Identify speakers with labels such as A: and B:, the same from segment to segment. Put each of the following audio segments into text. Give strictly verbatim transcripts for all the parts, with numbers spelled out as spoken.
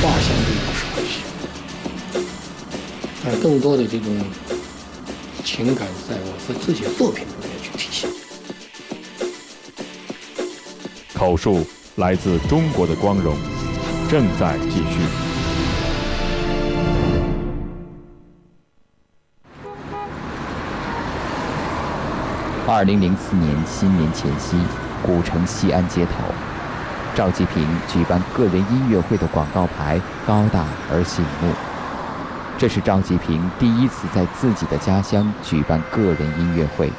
A: 话相对要少一些，但更多的这种情感在我自己的作品里面去体现。
B: 口述来自中国的光荣，正在继续。
C: 二零零四年新年前夕，古城西安街头，赵季平举办个人音乐会的广告牌高大而醒目。这是赵季平第一次在自己的家乡举办个人音乐会。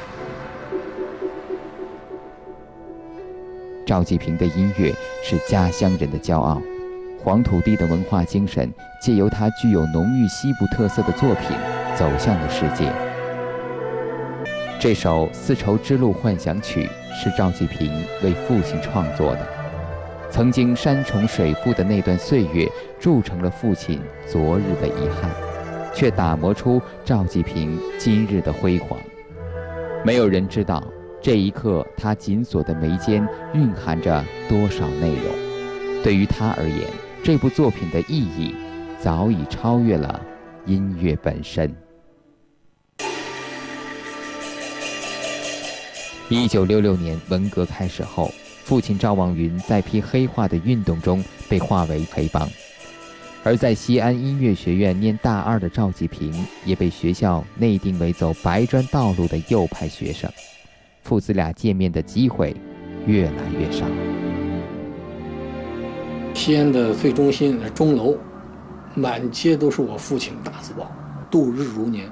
C: 赵季平的音乐是家乡人的骄傲，黄土地的文化精神借由他具有浓郁西部特色的作品走向了世界。这首《丝绸之路幻想曲》是赵季平为父亲创作的。曾经山重水复的那段岁月，铸成了父亲昨日的遗憾，却打磨出赵季平今日的辉煌。没有人知道，这一刻他紧锁的眉间蕴含着多少内容。对于他而言，这部作品的意义早已超越了音乐本身。一九六六年文革开始后，父亲赵望云在批黑化的运动中被划为黑帮，而在西安音乐学院念大二的赵季平也被学校内定为走白砖道路的右派学生，父子俩见面的机会越来越少。
A: 西安的最中心钟楼，满街都是我父亲大字报，度日如年。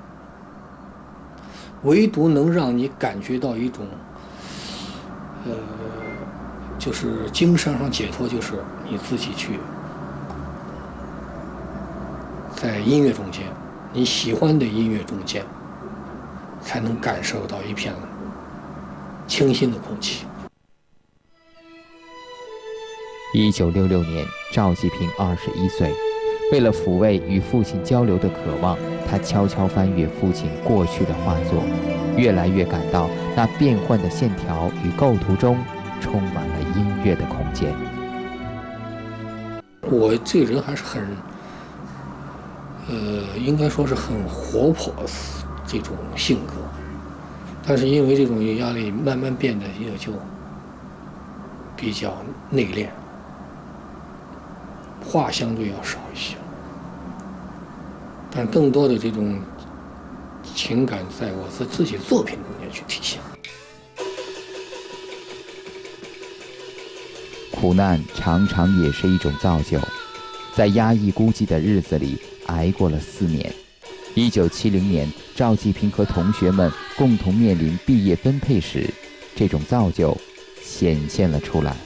A: 唯独能让你感觉到一种，呃，就是精神上解脱，就是你自己去在音乐中间，你喜欢的音乐中间，才能感受到一片清新的空气。
C: 一九六六年，赵季平二十一岁，为了抚慰与父亲交流的渴望，他悄悄翻阅父亲过去的画作，越来越感到那变幻的线条与构图中充满了音乐的空间。
A: 我这个人还是很，呃，应该说是很活泼这种性格，但是因为这种压力，慢慢变得也就比较内敛，话相对要少一些。但更多的这种情感在我自己作品中间去体现。
C: 苦难常常也是一种造就，在压抑孤寂的日子里挨过了四年。一九七零年，赵季平和同学们共同面临毕业分配时，这种造就显现了出来。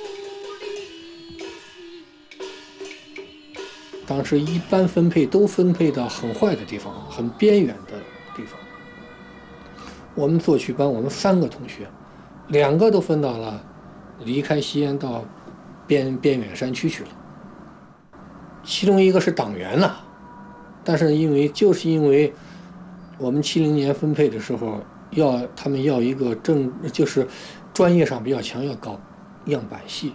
A: 当时一般分配都分配到很坏的地方，很边远的地方。我们作曲班，我们三个同学，两个都分到了离开西安到边边远山区去了。其中一个是党员了，但是因为就是因为我们七零年分配的时候，要他们要一个正就是专业上比较强，要搞样板戏，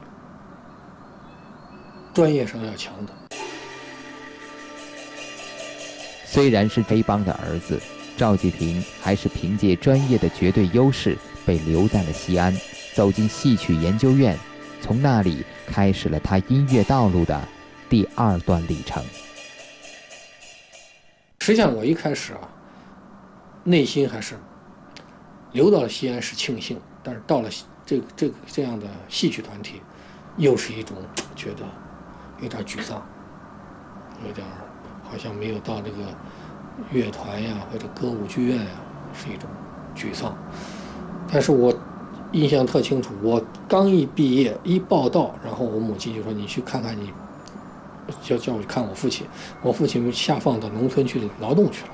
A: 专业上要强的。
C: 虽然是黑帮的儿子，赵季平还是凭借专业的绝对优势被留在了西安，走进戏曲研究院，从那里开始了他音乐道路的第二段里程。
A: 实际上我一开始啊，内心还是留到了西安是庆幸，但是到了这个这个这样的戏曲团体，又是一种觉得有点沮丧，有点好像没有到这个乐团呀或者歌舞剧院呀，是一种沮丧。但是我印象特清楚，我刚一毕业一报到，然后我母亲就说你去看看你，叫叫我去看我父亲，我父亲被下放到农村去劳动去了。